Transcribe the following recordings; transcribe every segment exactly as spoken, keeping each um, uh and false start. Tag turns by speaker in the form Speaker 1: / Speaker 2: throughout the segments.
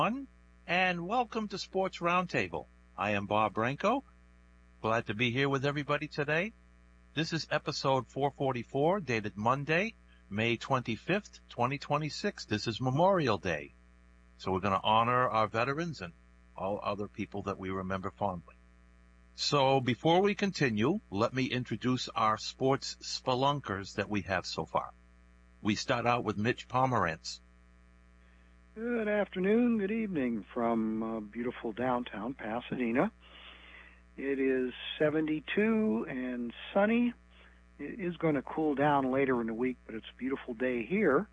Speaker 1: everyone, and welcome to Sports Roundtable. I am Bob Branco. Glad to be here with everybody today. This is episode four forty-four, dated Monday, May twenty-fifth, twenty twenty-six. This is Memorial Day. So we're going to honor our veterans and all other people that we remember fondly. So before we continue, let me introduce our sports spelunkers that we have so far. We start out with Mitch Pomerantz.
Speaker 2: Good afternoon, good evening from uh, beautiful downtown Pasadena. It is seventy-two and sunny. It is going to cool down later in the week, but it's a beautiful day here.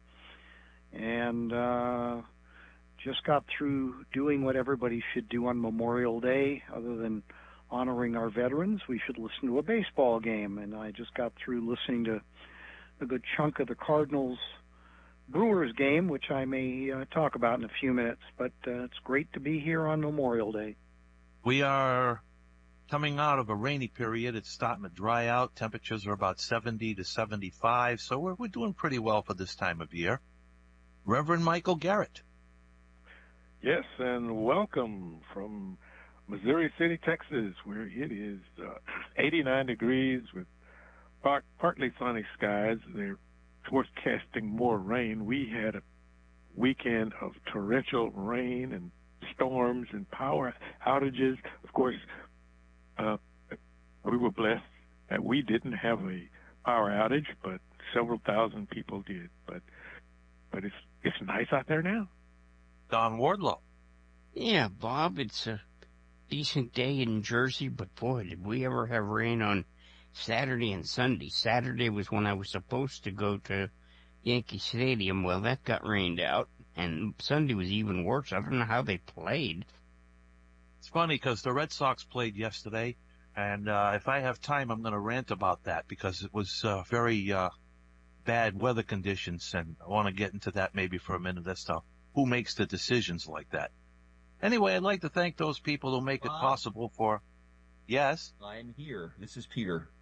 Speaker 2: And uh, just got through doing what everybody should do on Memorial Day, other than honoring our veterans. We should listen to a baseball game. And I just got through listening to a good chunk of the Cardinals Brewers game, which I may uh, talk about in a few minutes, but uh, it's great to be here on Memorial Day.
Speaker 1: We are coming out of a rainy period. It's starting to dry out. Temperatures are about seventy to seventy-five, so we're, we're doing pretty well for this time of year. Reverend Michael Garrett.
Speaker 3: Yes, and welcome from Missouri City, Texas, where it is uh, eighty-nine degrees with part, partly sunny skies. They're forecasting more rain. We had a weekend of torrential rain and storms and power outages. Of course, uh, we were blessed that we didn't have a power outage, but several thousand people did. But but it's it's nice out there now.
Speaker 1: Don Wardlow.
Speaker 4: Yeah, Bob, it's a decent day in Jersey, but boy, did we ever have rain on Saturday and Sunday. Saturday was when I was supposed to go to Yankee Stadium. Well, that got rained out, and Sunday was even worse. I don't know how they played.
Speaker 1: It's funny because the Red Sox played yesterday, and uh, if I have time, I'm going to rant about that because it was uh, very uh, bad weather conditions, and I want to get into that maybe for a minute as to who makes the decisions like that. Anyway, I'd like to thank those people who make it
Speaker 5: Bob.
Speaker 1: possible for... Yes?
Speaker 5: I'm here. This is Peter.